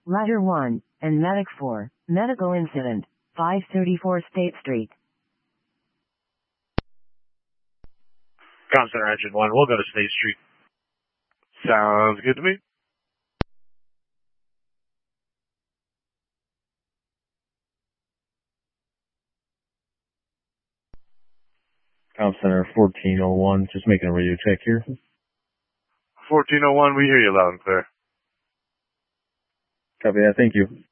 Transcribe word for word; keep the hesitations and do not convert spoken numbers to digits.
Ladder one, and Medic four, medical incident, five thirty-four State Street. Com Center Engine one, we'll go to State Street. Sounds good to me. Com Center fourteen oh one, just making a radio check here. fourteen oh one, we hear you loud and clear. Copy that, thank you.